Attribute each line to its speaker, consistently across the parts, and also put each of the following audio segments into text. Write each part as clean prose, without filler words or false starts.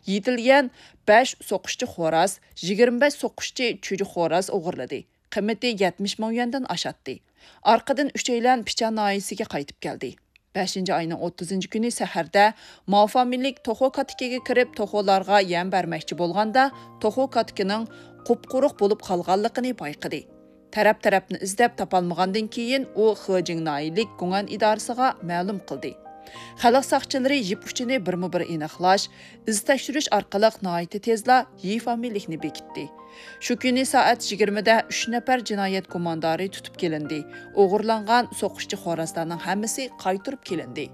Speaker 1: yetilgan 5 so'qishchi xo'roz, 25 so'qishchi cho'ji xo'roz o'g'irladi. Qiymati 70 ming yuandan oshadi. Arqadan uchaylan Pichan noyisiga qaytib keldi. 5-ayning 30-kuni saharda mafamillik to'xo katikaga kirib to'xolarga yem bermoqchi bo'lganda, to'xo katikining qupquruq bo'lib qolganligini payqadi. Taraf-tarafni izlab topolmagandan keyin u Xijing noyilik Gungan idorasiga ma'lum qildi. Xalq saqchilari yip uchini birma-bir aniqlash, iz tekshirish orqali nihoyat tezla Yi familiyani bekitdi. Shu kuni soat 20da 3 nafar jinoyat komandori tutib kelindi. O'g'irlangan so'qishchi xo'rozlarning hammasi qaytarib kelindi.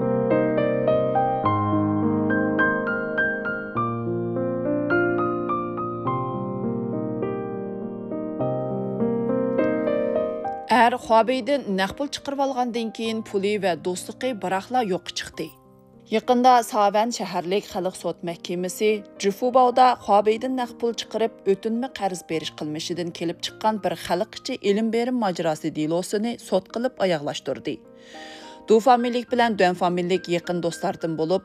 Speaker 1: Xubeydan naq pul chiqarib olgandan keyin puli va do'stligi biroqla yo'q chiqdi. Yaqında Savan shaharlik xalq sud mahkamasi Jufubawda Xubeydan naq pul chiqarib o'tinma qarz berish qilmishidan kelib chiqqan bir xalqchi ilm berim majrosi delosini sud qilib oyoqlashtirdi. Du familiylik bilan Duan familiylik yaqin do'stlardan bo'lib,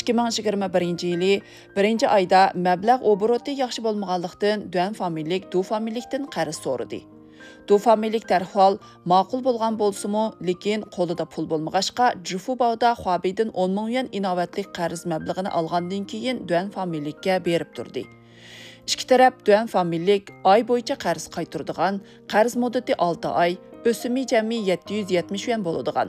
Speaker 1: 2021-yili 1-oyda mablag' obroti yaxshi bo'lmaganlikdan Duan familiylik Du familiylikdan qarz so'radi. Du familiylik darhol ma'qul bo'lgan bo'lsa-mu, lekin qo'lida pul bo'lmag'achqa Jufubawda Xubeydan 10 ming yuan inovatlik qarz mablag'ini olgandan keyin Duan familiylikka berib turdi. Ikki taraf Duan familiylik oy bo'yicha qarz qaytaradigan, qarz muddati 6 oy, o'simi jami 770 yuan bo'ladigan.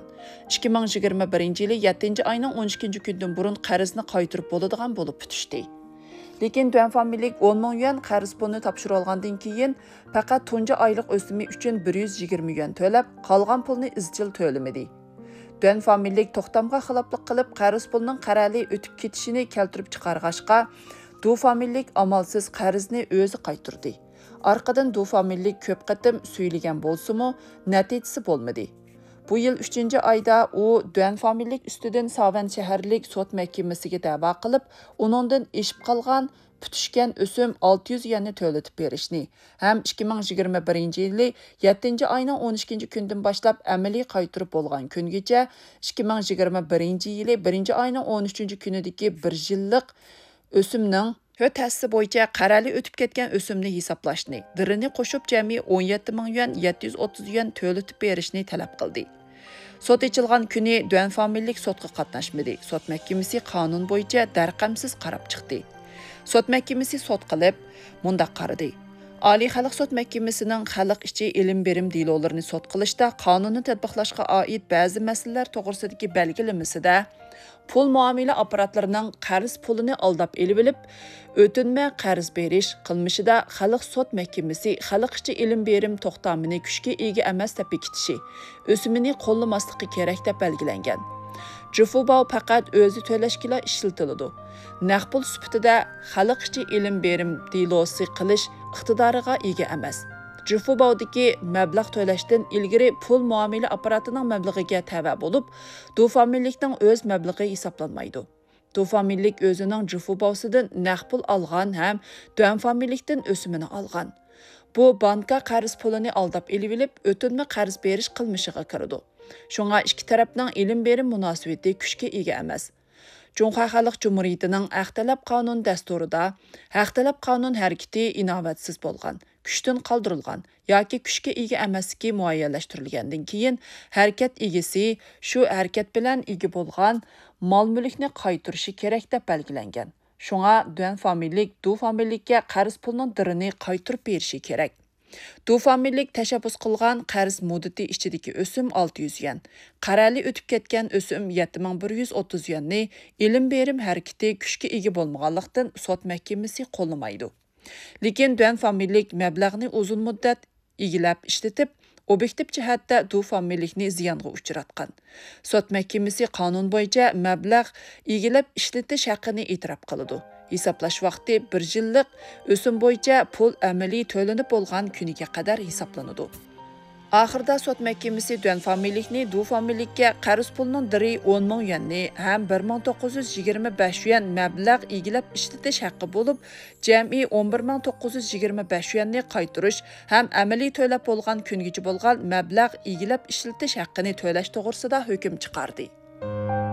Speaker 1: 2021-yili 7-oyning 12-kundan burun qarzni qaytarib bo'ladigan bo'lib bitishdi. Lekin Duan familiylik 10 ming yuan qarz pulini topshirib olgandan keyin faqat tunji oylik o'simi uchun 120 yuan to'lab, qolgan pulni izchil to'lamadi. Duan familiylik to'xtamga xiloflik qilib, qarz pulining qarali o'tib ketishini keltirib chiqarg'ashqa, Du familiylik amalsiz qarzni o'zi qaytardi. Arqadan Du familiylik ko'p qatim suylagan bo'lsa-mu, natijasi bo'lmadi. Bu yil 3-oyda u Duan familiylik ustidan Savan shaharlik sud mahkamasiga da'vo qilib, uningdan eshib qolgan putishgan o'sim 600 yuanni to'latib berishni, ham 2021-yili 7-oyning 12-kundan boshlab amaliy qaytarib bo'lgan kungacha 2021-yili 1-oyning 13-kunidagi 1 yillik o'simning Hötəsi bo'yicha qarali o'tib ketgan o'simni hisoblashni, dirini qo'shib jami 17 ming yuan 730 yuan to'latib berishni talab qildi. Sud ochilgan kuni Duan familiylik sudga qatnashmadi. Sud mahkamasi qonun bo'yicha darqamsiz qarab chiqdi. Sud mahkamasi sud qilib, mundaq qaradi. Oliy xalq sud mahkamasining xalq ichi ilm berim delolarini sud qilishda qonunni tatbiqlashga oid ba'zi masalalar to'g'risidagi belgilamasida pul muomala apparatlarının qarz pulini aldab elib, o'tinma qarz berish qilmishida xalq sud mahkamasi xalq ichi ilm berim to'xtamini kuchga ega emas deb bekitishi, o'simini qo'llamasligi kerak deb belgilangan. Jufubaw faqat o'zi to'lashga ishlatiladi. Naq pul sifatida xalq ichi ilm berim delosi qilish iqtidoriga ega emas. Jufubawdagi mablag' to'lashdan ilgari pul muomala apparatining mablag'iga tava bo'lib, Du familiylikning o'z mablag'i hisoblanmaydi. Du familiylik o'zining Jufubawsidan naq pul olgan ham Duan familiylikdan o'simini olgan. Bu banka qarz pulini aldab elib, o'tinma qarz berish qilmishiga kiradi. Shunga ikki tarafning ilm berim munosabati kuchga ega emas. Cumhuriyet Xalq Cumhuriyetining Haq-talab qonun dasturida Haq-talab qonun harakati inovatsiz bo'lgan, kuchdan qoldirilgan yoki kuchga ega emasligi muayyanlashtirilgandan keyin harakat egasi shu harakat bilan ega bo'lgan mol-mulkni qaytarishi kerak deb belgilangan. Shunga Duan familiylik Du familiylikka qarz pulining dirini qaytarib berishi kerak. Du familiylik tashabbus qilgan qarz muddati ichidagi o'sim 600 yuan. Qarali o'tib ketgan o'sim 7130 yuanni ilm berim harakati kuchga ega bo'lmaganlikdan sud mahkamasi qo'llamaydi. Lekin Duan familiylik mablag'ni uzun muddat egilab ishlatib, obyektiv jihatda Du familiylikni ziyonga uchratgan. Sud mahkamasi qonun bo'yicha mablag' egilab ishlatish haqqini e'tirof qiladi. Hisoblash vaqti 1 yillik o'sim bo'yicha pul amaliy to'lanib bo'lgan kuniga qadar hisoblanadi. Oxirida sud mahkamasi Duan familiylikni Du familiylikka qarz pulining diri 10 ming yuanni ham 1925 yuan mablag' egilab ishlatish haqqi bo'lib, jami 11925 yuanni qaytarish ham amaliy to'lab bo'lgan kungacha bo'lgan mablag' egilab ishlatish haqqini to'lash to'g'risida hukm chiqardi.